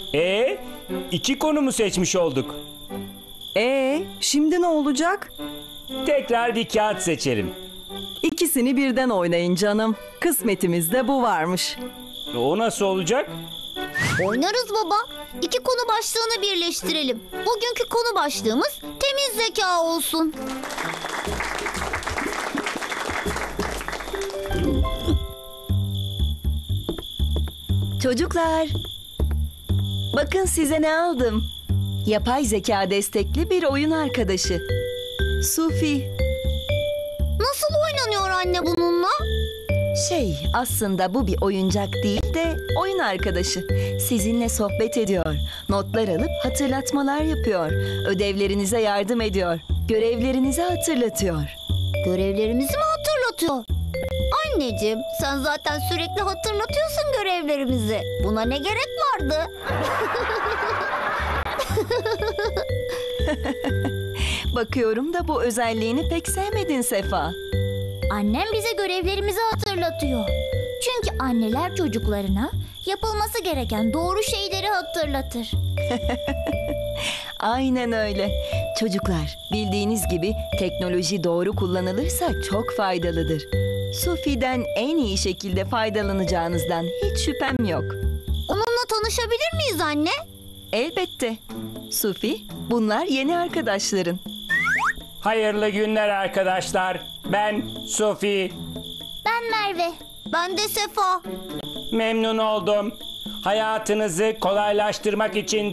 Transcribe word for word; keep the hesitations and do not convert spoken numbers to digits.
E, iki konumu seçmiş olduk. Ee, şimdi ne olacak? Tekrar bir kağıt seçelim. İkisini birden oynayın canım. Kısmetimizde bu varmış. O nasıl olacak? Oynarız baba. İki konu başlığını birleştirelim. Bugünkü konu başlığımız temiz zeka olsun. Çocuklar, bakın size ne aldım. Yapay zeka destekli bir oyun arkadaşı. Sufi. Nasıl oynanıyor anne bununla? Şey, aslında bu bir oyuncak değil de oyun arkadaşı. Sizinle sohbet ediyor, notlar alıp hatırlatmalar yapıyor, ödevlerinize yardım ediyor, görevlerinizi hatırlatıyor. Görevlerimizi mi hatırlatıyor? Anneciğim, sen zaten sürekli hatırlatıyorsun görevlerimizi. Buna ne gerek vardı? Bakıyorum da bu özelliğini pek sevmedin Sefa. Annem bize görevlerimizi hatırlatıyor. Çünkü anneler çocuklarına yapılması gereken doğru şeyleri hatırlatır. Aynen öyle. Çocuklar, bildiğiniz gibi teknoloji doğru kullanılırsa çok faydalıdır. Sufi'den en iyi şekilde faydalanacağınızdan hiç şüphem yok. Onunla tanışabilir miyiz anne? Elbette. Sufi, bunlar yeni arkadaşların. Hayırlı günler arkadaşlar. Ben Sofi. Ben Merve. Ben de Sefa. Memnun oldum. Hayatınızı kolaylaştırmak için